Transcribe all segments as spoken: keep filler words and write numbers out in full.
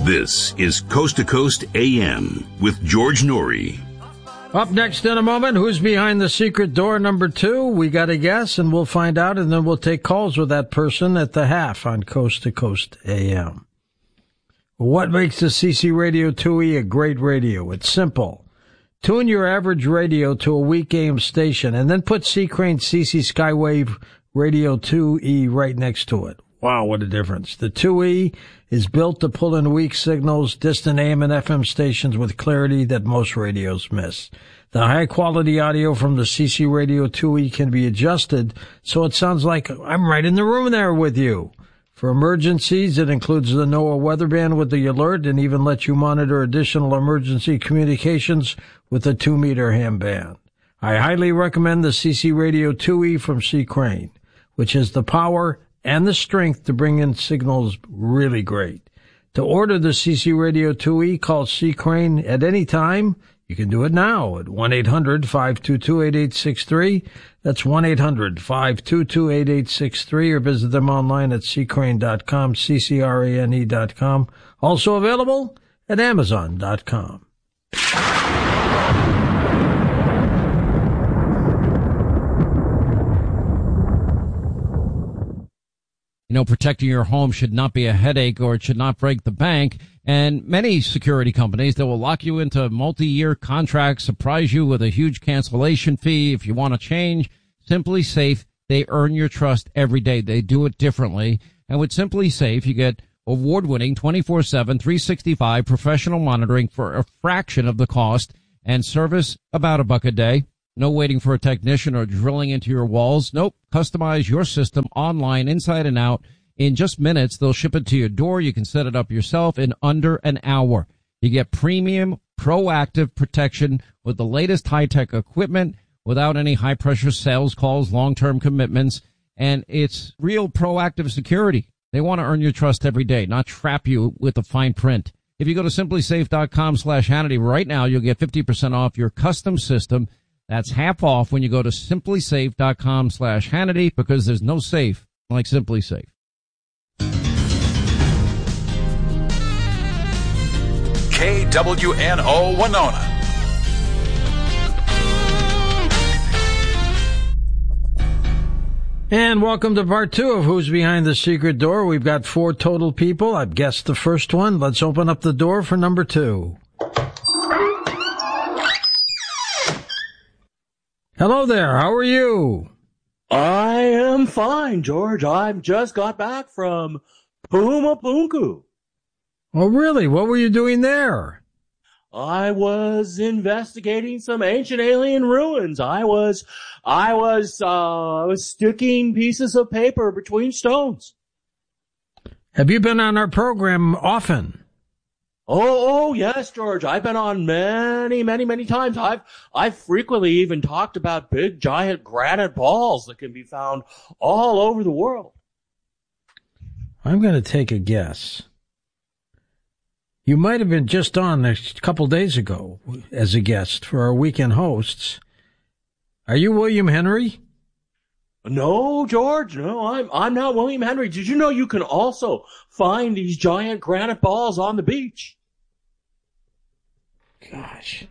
This is Coast to Coast A M with George Noory. Up next in a moment, who's behind the secret door number two? We got a guess, and we'll find out, and then we'll take calls with that person at the half on Coast to Coast A M. What makes the C C Radio two E a great radio? It's simple. Tune your average radio to a weak A M station, and then put C. Crane C C Skywave Radio two E right next to it. Wow, what a difference. The two E is built to pull in weak signals, distant A M and F M stations with clarity that most radios miss. The high-quality audio from the C C Radio two E can be adjusted so it sounds like I'm right in the room there with you. For emergencies, it includes the NOAA weather band with the alert and even lets you monitor additional emergency communications with a two-meter ham band. I highly recommend the C C Radio two E from C. Crane, which has the power and the strength to bring in signals really great. To order the C C Radio two E, call C. Crane at any time. You can do it now at one eight hundred five two two eight eight six three. That's one eight hundred five two two eight eight six three, or visit them online at c crane dot com, C C R A N E dot com. Also available at amazon dot com. You know, protecting your home should not be a headache, or it should not break the bank. And many security companies that will lock you into multi-year contracts, surprise you with a huge cancellation fee if you want to change. Simply Safe, they earn your trust every day. They do it differently. And with Simply Safe, you get award-winning twenty-four seven, three sixty-five professional monitoring for a fraction of the cost, and service about a buck a day. No waiting for a technician or drilling into your walls. Nope. Customize your system online, inside and out. In just minutes, they'll ship it to your door. You can set it up yourself in under an hour. You get premium, proactive protection with the latest high-tech equipment without any high-pressure sales calls, long-term commitments, and it's real proactive security. They want to earn your trust every day, not trap you with the fine print. If you go to simply safe dot com slash Hannity right now, you'll get fifty percent off your custom system. That's half off when you go to simply safe dot com slash Hannity, because there's no safe like Simply Safe. K W N O Winona. And welcome to part two of Who's Behind the Secret Door. We've got four total people. I've guessed the first one. Let's open up the door for number two. Hello there. How are you? I am fine, George. I've just got back from Pumapunku. Oh, really? What were you doing there? I was investigating some ancient alien ruins. I was, I was, uh, I was sticking pieces of paper between stones. Have you been on our program often? Oh, oh, yes, George. I've been on many, many, many times. I've, I've frequently even talked about big, giant granite balls that can be found all over the world. I'm going to take a guess. You might have been just on a couple days ago as a guest for our weekend hosts. Are you William Henry? No, George. No, I'm, I'm not William Henry. Did you know you can also find these giant granite balls on the beach? Gosh.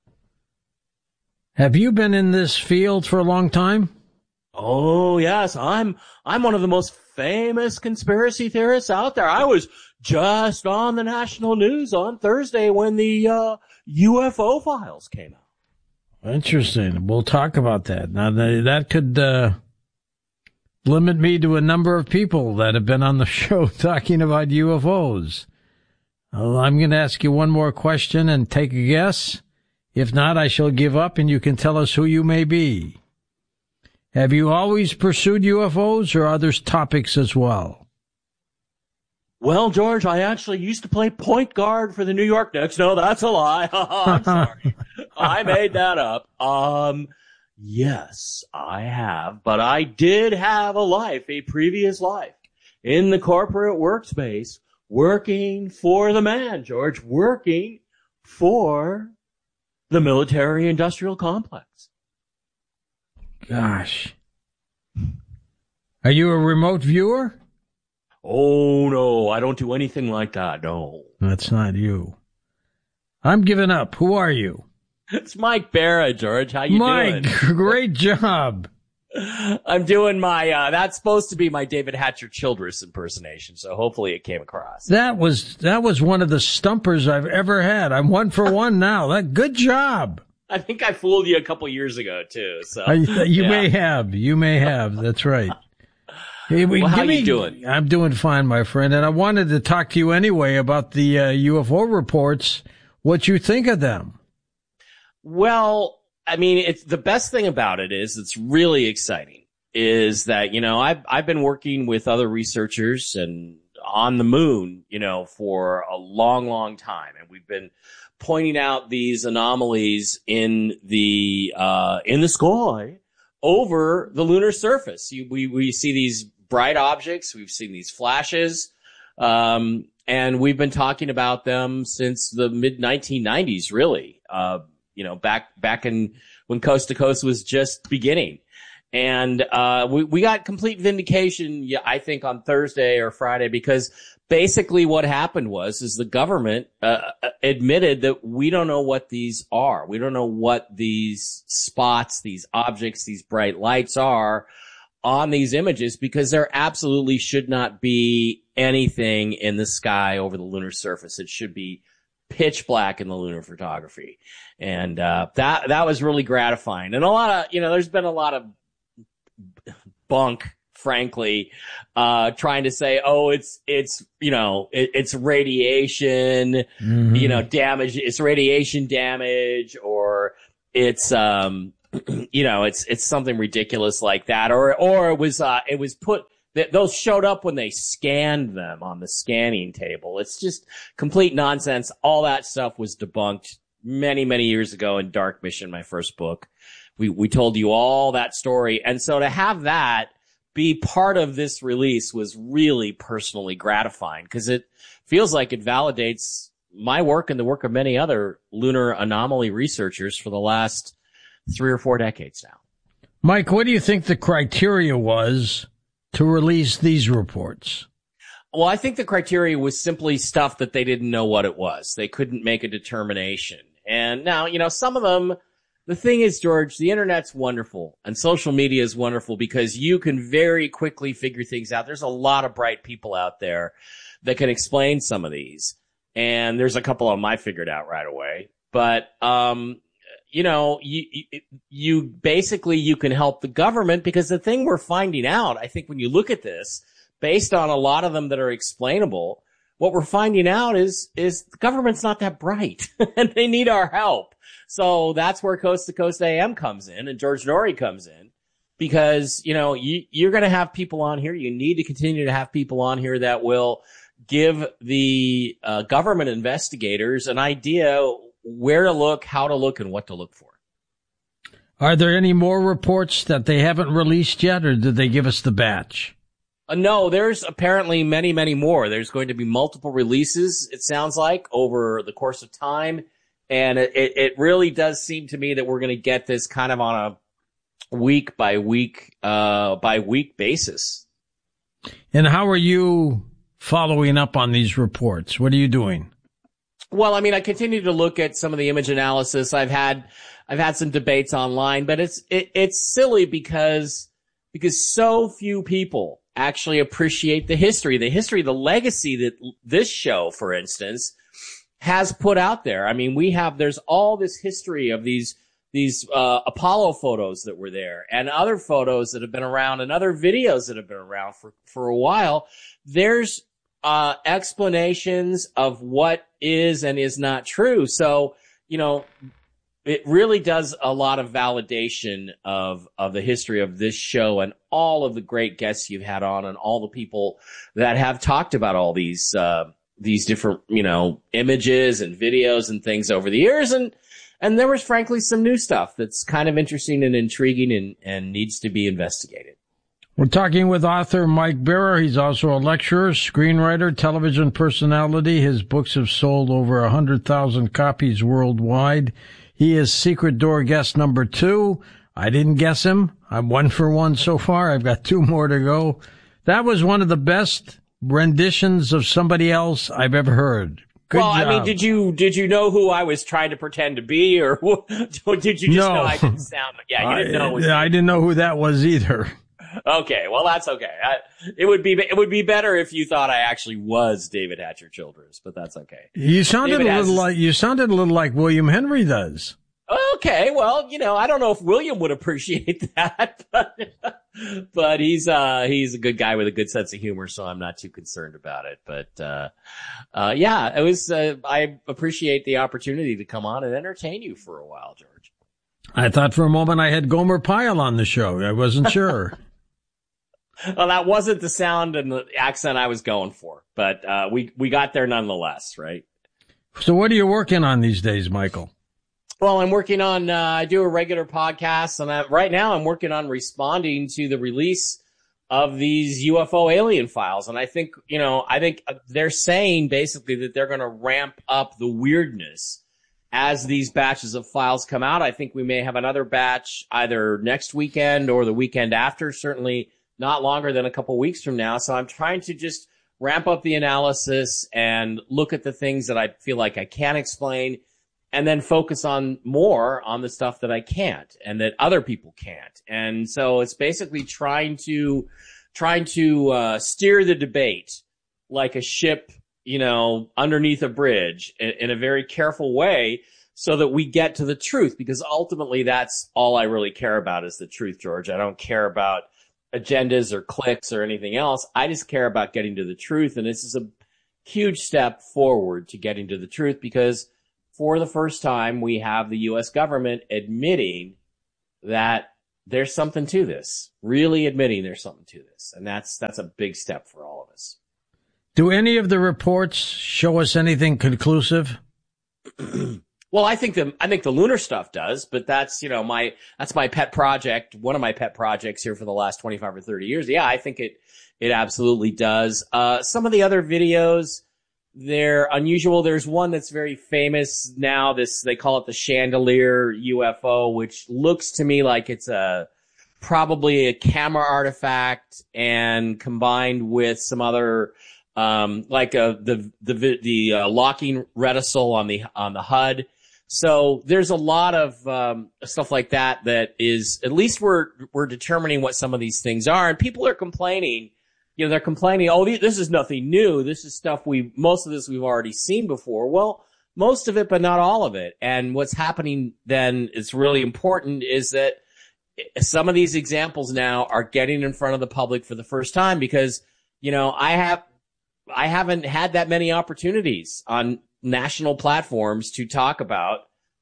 Have you been in this field for a long time? Oh, yes. I'm, I'm one of the most famous conspiracy theorists out there. I was just on the national news on Thursday when the, uh, U F O files came out. Interesting. We'll talk about that. Now, that could, uh, limit me to a number of people that have been on the show talking about U F Os. Well, I'm going to ask you one more question and take a guess. If not, I shall give up and you can tell us who you may be. Have you always pursued U F Os, or are there topics as well? Well, George, I actually used to play point guard for the New York Knicks. No, that's a lie. I'm sorry. I made that up. Um, yes, I have. But I did have a life, a previous life, in the corporate workspace, working for the man, George, working for the military-industrial complex. Gosh. Are you a remote viewer? Oh, no, I don't do anything like that. No. That's not you. I'm giving up. Who are you? It's Mike Barra, George. How you Mike, doing? Mike, great job. I'm doing my, uh, that's supposed to be my David Hatcher Childress impersonation, so hopefully it came across. That was, that was one of the stumpers I've ever had. I'm one for one now. That, good job. I think I fooled you a couple years ago, too, so. I, you yeah. may have. You may have. That's right. Hey, we, well, how me, you doing? I'm doing fine, my friend, and I wanted to talk to you anyway about the uh, U F O reports, what you think of them. Well, I mean, it's the best thing about it is it's really exciting is that, you know, I've, I've been working with other researchers and on the moon, you know, for a long, long time. And we've been pointing out these anomalies in the, uh, in the sky over the lunar surface. You, we, we see these bright objects. We've seen these flashes. Um, and we've been talking about them since the mid nineteen nineties, really. Uh, you know, back, back in when Coast to Coast was just beginning. And, uh, we, we got complete vindication, yeah, I think on Thursday or Friday, because basically what happened was, is the government, uh, admitted that we don't know what these are. We don't know what these spots, these objects, these bright lights are on these images because there absolutely should not be anything in the sky over the lunar surface. It should be pitch black in the lunar photography. And, uh, that, that was really gratifying. And a lot of, you know, there's been a lot of bunk, frankly, uh, trying to say, oh, it's, it's, you know, it, it's radiation, mm-hmm. you know, damage, it's radiation damage, or it's, um, you know, it's, it's something ridiculous like that. Or, or it was, uh, it was put, th- those showed up when they scanned them on the scanning table. It's just complete nonsense. All that stuff was debunked many, many years ago in Dark Mission, my first book. We, we told you all that story. And so to have that be part of this release was really personally gratifying because it feels like it validates my work and the work of many other lunar anomaly researchers for the last three or four decades now. Mike, what do you think the criteria was to release these reports? Well, I think the criteria was simply stuff that they didn't know what it was. They couldn't make a determination. And now, you know, some of them, the thing is, George, the internet's wonderful and social media is wonderful because you can very quickly figure things out. There's a lot of bright people out there that can explain some of these. And there's a couple of them I figured out right away. But, um, you know, you, you basically, you can help the government because the thing we're finding out, I think when you look at this, based on a lot of them that are explainable, what we're finding out is, is the government's not that bright and they need our help. So that's where Coast to Coast A M comes in and George Noory comes in because, you know, you, you're going to have people on here. You need to continue to have people on here that will give the uh, government investigators an idea where to look, how to look, and what to look for. Are there any more reports that they haven't released yet, or did they give us the batch? Uh, no, there's apparently many, many more. There's going to be multiple releases, it sounds like, over the course of time. And it, it really does seem to me that we're going to get this kind of on a week by week, uh, by week basis. And how are you following up on these reports? What are you doing? Well, I mean, I continue to look at some of the image analysis. I've had, I've had some debates online, but it's, it, it's silly because, because so few people actually appreciate the history, the history, the legacy that this show, for instance, has put out there. I mean, we have, there's all this history of these, these, uh, Apollo photos that were there and other photos that have been around and other videos that have been around for, for a while. There's, uh, explanations of what is and is not true. So, you know, it really does a lot of validation of, of the history of this show and all of the great guests you've had on and all the people that have talked about all these, uh, these different, you know, images and videos and things over the years. And, and there was frankly some new stuff that's kind of interesting and intriguing and, and needs to be investigated. We're talking with author Mike Barra. He's also a lecturer, screenwriter, television personality. His books have sold over one hundred thousand copies worldwide. He is Secret Door guest number two. I didn't guess him. I'm one for one so far. I've got two more to go. That was one of the best renditions of somebody else I've ever heard. Good well, job. I mean, did you did you know who I was trying to pretend to be, or, or did you just no. know I didn't sound? Yeah, you didn't know. It was I, I didn't know who that was either. Okay, well that's okay. I, it would be it would be better if you thought I actually was David Hatcher Childress, but that's okay. You sounded David a little has, like you sounded a little like William Henry does. Okay, well, you know, I don't know if William would appreciate that, but, but he's uh he's a good guy with a good sense of humor, so I'm not too concerned about it. But uh uh yeah, it was uh, I appreciate the opportunity to come on and entertain you for a while, George. I thought for a moment I had Gomer Pyle on the show. I wasn't sure. Well, that wasn't the sound and the accent I was going for, but uh we we got there nonetheless, right? So what are you working on these days, Michael? Well, I'm working on, uh, I do a regular podcast, and I, right now I'm working on responding to the release of these U F O alien files. And I think, you know, I think they're saying basically that they're going to ramp up the weirdness as these batches of files come out. I think we may have another batch either next weekend or the weekend after, certainly not longer than a couple weeks from now. So I'm trying to just ramp up the analysis and look at the things that I feel like I can explain, and then focus on more on the stuff that I can't and that other people can't. And so it's basically trying to, trying to, uh, steer the debate like a ship, you know, underneath a bridge in, in a very careful way so that we get to the truth, because ultimately that's all I really care about is the truth, George. I don't care about agendas or clicks or anything else. I just care about getting to the truth. And this is a huge step forward to getting to the truth, because for the first time, we have the U S government admitting that there's something to this, really admitting there's something to this. And that's, that's a big step for all of us. Do any of the reports show us anything conclusive? Well, I think the, I think the lunar stuff does, but that's, you know, my, that's my pet project. One of my pet projects here for the last twenty-five or thirty years. Yeah, I think it, it absolutely does. Uh, some of the other videos, they're unusual. There's one that's very famous now. This, they call it the chandelier U F O, which looks to me like it's a, probably a camera artifact and combined with some other, um, like a, the, the, the, uh, locking reticule on the, on the H U D. So there's a lot of, um, stuff like that that is, at least we're, we're determining what some of these things are, and people are complaining. You know, they're complaining, oh, this is nothing new. This is stuff we, most of this we've already seen before. Well, most of it, but not all of it. And what's happening then is really important is that some of these examples now are getting in front of the public for the first time, because, you know, I have, I haven't had that many opportunities on national platforms to talk about,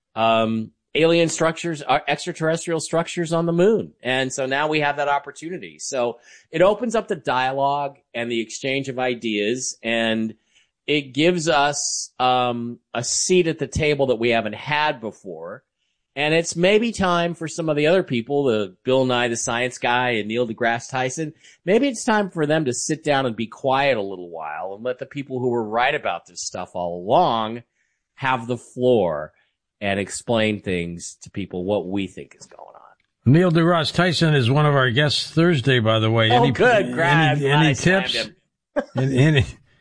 um, alien structures, extraterrestrial structures on the moon. And so now we have that opportunity. So it opens up the dialogue and the exchange of ideas, and it gives us um a seat at the table that we haven't had before. And it's maybe time for some of the other people, the Bill Nye the Science Guy and Neil deGrasse Tyson, maybe it's time for them to sit down and be quiet a little while and let the people who were right about this stuff all along have the floor and explain things to people what we think is going on. Neil deGrasse Tyson is one of our guests Thursday, by the way. Oh, any, good. Glad, any, any tips? any, any,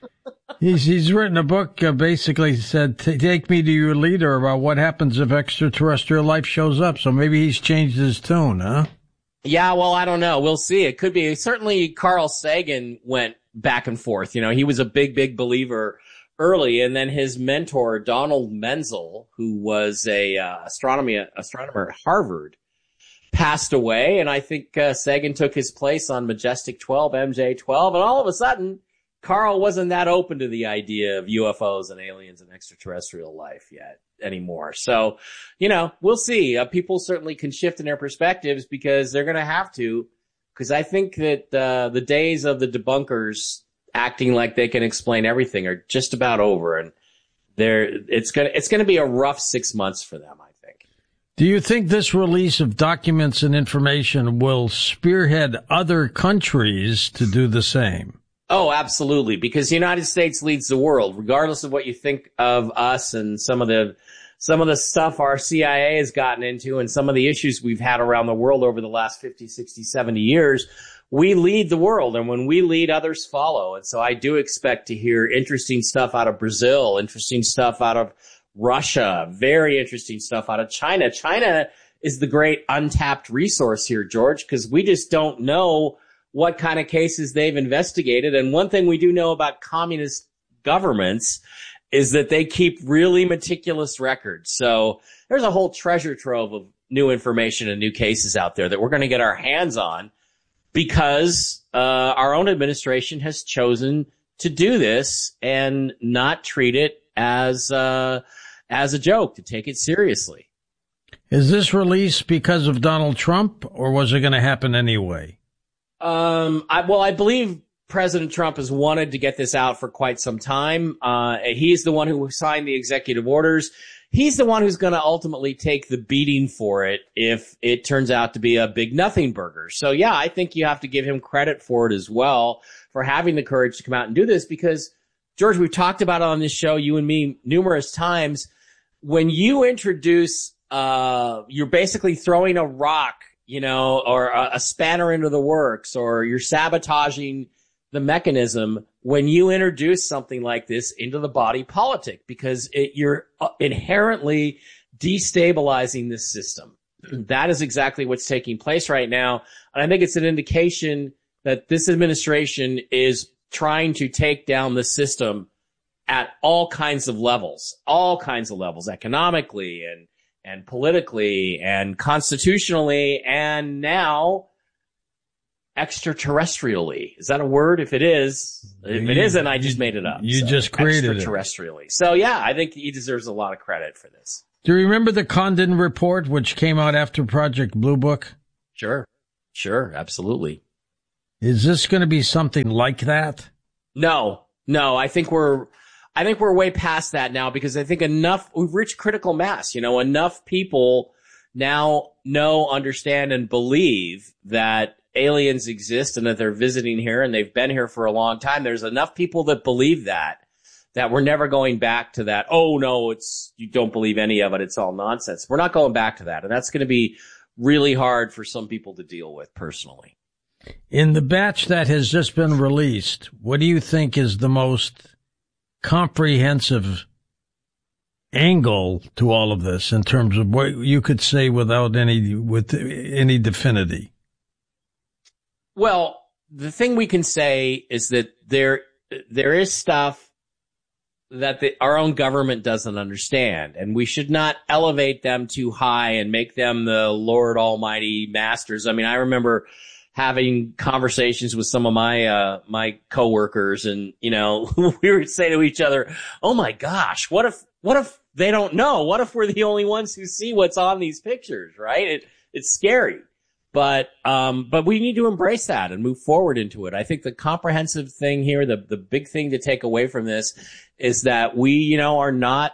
he's, he's written a book, uh, basically said, take me to your leader about what happens if extraterrestrial life shows up. So maybe he's changed his tune, huh? Yeah, well, I don't know. We'll see. It could be. Certainly Carl Sagan went back and forth. You know, he was a big, big believer early, and then his mentor, Donald Menzel, who was a uh, astronomy astronomer at Harvard, passed away, and I think uh, Sagan took his place on Majestic twelve, M J twelve, and all of a sudden, Carl wasn't that open to the idea of U F Os and aliens and extraterrestrial life yet anymore. So, you know, we'll see. Uh, people certainly can shift in their perspectives because they're going to have to, because I think that uh, the days of the debunkers acting like they can explain everything are just about over, and they're, it's gonna, it's gonna be a rough six months for them, I think. Do you think this release of documents and information will spearhead other countries to do the same? Oh, absolutely, because the United States leads the world, regardless of what you think of us and some of the, some of the stuff our C I A has gotten into and some of the issues we've had around the world over the last fifty, sixty, seventy years. we lead the world, and when we lead, others follow. And so I do expect to hear interesting stuff out of Brazil, interesting stuff out of Russia, very interesting stuff out of China. China is the great untapped resource here, George, because we just don't know what kind of cases they've investigated. And one thing we do know about communist governments is that they keep really meticulous records. So there's a whole treasure trove of new information and new cases out there that we're going to get our hands on because uh, our own administration has chosen to do this and not treat it as uh, as a joke, to take it seriously. Is this release because of Donald Trump, or was it going to happen anyway? Um, I, well, I believe President Trump has wanted to get this out for quite some time. Uh, he's the one who signed the executive orders. He's the one who's going to ultimately take the beating for it if it turns out to be a big nothing burger. So, yeah, I think you have to give him credit for it as well, for having the courage to come out and do this because, George, we've talked about it on this show, you and me, numerous times. When you introduce, uh, you're basically throwing a rock, you know, or a, a spanner into the works, or you're sabotaging the mechanism when you introduce something like this into the body politic, because it, you're inherently destabilizing this system. That is exactly what's taking place right now. And I think it's an indication that this administration is trying to take down the system at all kinds of levels, all kinds of levels, economically and, and politically and constitutionally, and now extraterrestrially. Is that a word? If it is, if it isn't, I just made it up. You so, just created extraterrestrially. It. So yeah, I think he deserves a lot of credit for this. Do you remember the Condon report, which came out after Project Blue Book? Sure. Sure. Absolutely. Is this going to be something like that? No, no, I think we're, I think we're way past that now because I think enough, we've reached critical mass, you know, enough people now know, understand, and believe that aliens exist and that they're visiting here and they've been here for a long time. There's enough people that believe that, that we're never going back to that. Oh no, it's, you don't believe any of it. It's all nonsense. We're not going back to that. And that's going to be really hard for some people to deal with personally. In the batch that has just been released, what do you think is the most comprehensive angle to all of this in terms of what you could say without any, with any definity? Well, the thing we can say is that there, there is stuff that the, our own government doesn't understand, and we should not elevate them too high and make them the Lord Almighty masters. I mean, I remember having conversations with some of my, uh, my coworkers, and, you know, we would say to each other, oh my gosh, what if, what if they don't know? What if we're the only ones who see what's on these pictures, right? It, it's scary. But, um, but we need to embrace that and move forward into it. I think the comprehensive thing here, the, the big thing to take away from this is that we, you know, are not,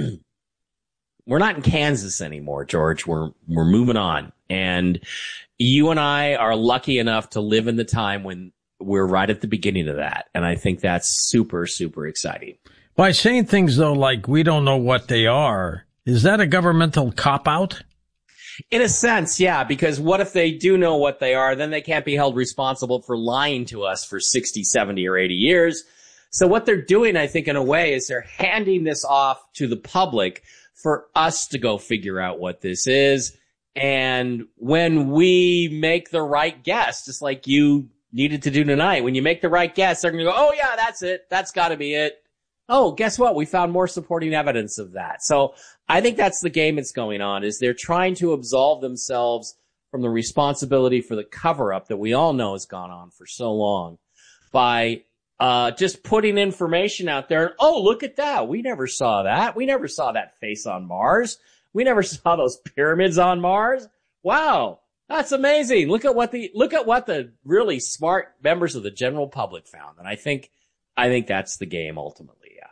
we're not in Kansas anymore, George. We're, we're moving on. And you and I are lucky enough to live in the time when we're right at the beginning of that. And I think that's super, super exciting. By saying things, though, like we don't know what they are, is that a governmental cop-out? In a sense, yeah, because what if they do know what they are? Then they can't be held responsible for lying to us for sixty, seventy, or eighty years. So what they're doing, I think, in a way, is they're handing this off to the public for us to go figure out what this is. And when we make the right guess, just like you needed to do tonight, when you make the right guess, they're going to go, oh, yeah, that's it. That's got to be it. Oh, guess what? We found more supporting evidence of that. So I think that's the game that's going on, is they're trying to absolve themselves from the responsibility for the cover-up that we all know has gone on for so long by uh just putting information out there. And, oh, look at that. We never saw that. We never saw that face on Mars. We never saw those pyramids on Mars. Wow. That's amazing. Look at what the, look at what the really smart members of the general public found. And I think, I think that's the game ultimately.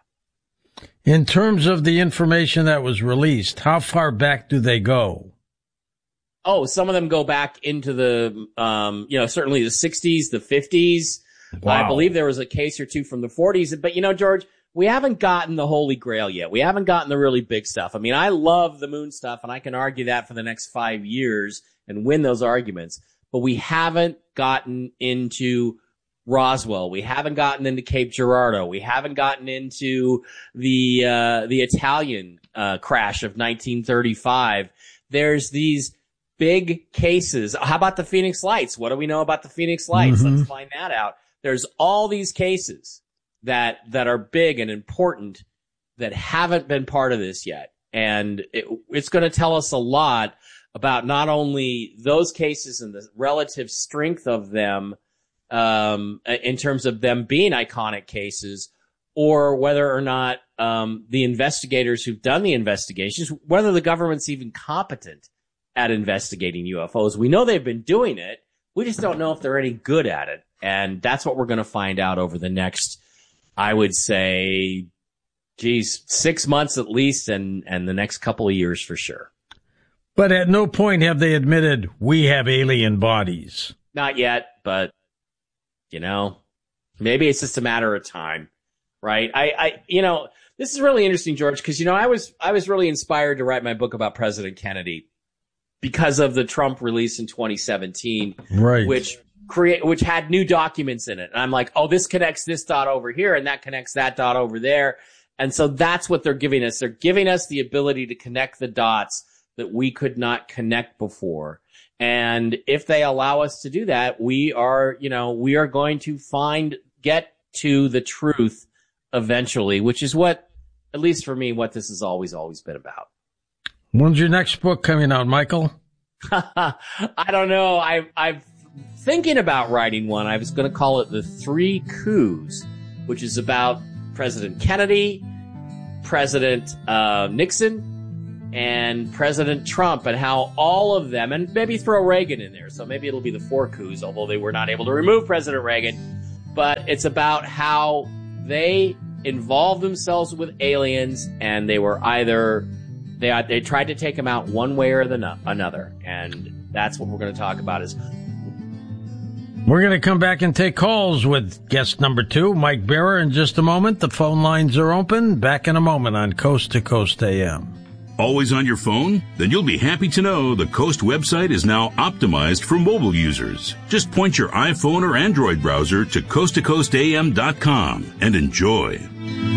In terms of the information that was released, how far back do they go? Oh, some of them go back into the, um, you know, certainly the sixties, the fifties. Wow. I believe there was a case or two from the forties. But, you know, George, we haven't gotten the Holy Grail yet. We haven't gotten the really big stuff. I mean, I love the moon stuff, and I can argue that for the next five years and win those arguments. but we haven't gotten into Roswell. We haven't gotten into Cape Girardeau. We haven't gotten into the uh the Italian uh crash of nineteen thirty-five. There's these big cases. How about the Phoenix Lights? What do we know about the Phoenix Lights? Mm-hmm. Let's find that out. There's all these cases that that are big and important that haven't been part of this yet. And it, it's going to tell us a lot about not only those cases and the relative strength of them, um, in terms of them being iconic cases, or whether or not, um, the investigators who've done the investigations, whether the government's even competent at investigating U F Os. We know they've been doing it. We just don't know if they're any good at it. And that's what we're going to find out over the next, I would say, geez, six months at least, and, and the next couple of years for sure. But at no point have they admitted we have alien bodies. Not yet, but, you know, maybe it's just a matter of time, right? I, I, you know, this is really interesting, George, because, you know, I was, I was really inspired to write my book about President Kennedy because of the Trump release in twenty seventeen, right, which create, which had new documents in it. And I'm like, oh, this connects this dot over here and that connects that dot over there. And so that's what they're giving us. They're giving us the ability to connect the dots that we could not connect before. And if they allow us to do that, we are, you know, we are going to find, get to the truth eventually, which is what, at least for me, what this has always, always been about. When's your next book coming out, Michael? I don't know. I, I'm thinking about writing one. I was going to call it The Three Coups, which is about President Kennedy, President uh, Nixon, and President Trump, and how all of them, and maybe throw Reagan in there. So maybe it'll be the four coups, although they were not able to remove President Reagan. But it's about how they involved themselves with aliens, and they were either they they tried to take them out one way or the no, another, and that's what we're going to talk about. Is we're going to come back and take calls with guest number two, Mike Bearer, in just a moment. The phone lines are open. Back in a moment on Coast to Coast A M. Always on your phone? Then you'll be happy to know the Coast website is now optimized for mobile users. Just point your iPhone or Android browser to coast to coast a m dot com and enjoy.